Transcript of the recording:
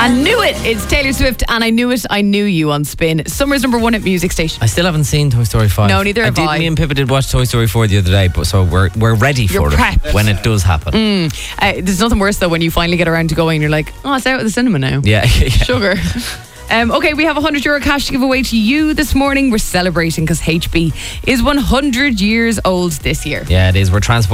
I knew it. It's Taylor Swift, and I knew it. I knew you on Spin. Summer's number one at Music Station. I still haven't seen Toy Story 5. No, neither have I. Me and Pippa did watch Toy Story 4 the other day, but so we're ready for prepped. it when it does happen. There's nothing worse though when you finally get around to going and you're like, oh, it's out of the cinema now. Yeah. Sugar. Okay, we have €100 cash to give away to you this morning. We're celebrating because HB is 100 years old this year. Yeah, it is. We're transporting